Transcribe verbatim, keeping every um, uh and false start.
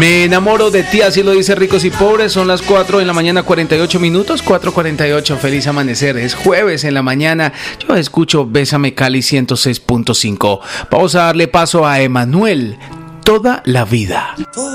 Me enamoro de ti, así lo dice Ricos y Pobres. Son las cuatro de la mañana, cuarenta y ocho minutos, cuatro cuarenta y ocho. Feliz amanecer, es jueves en la mañana. Yo escucho Bésame Cali ciento seis punto cinco. Vamos a darle paso a Emanuel, Toda la Vida.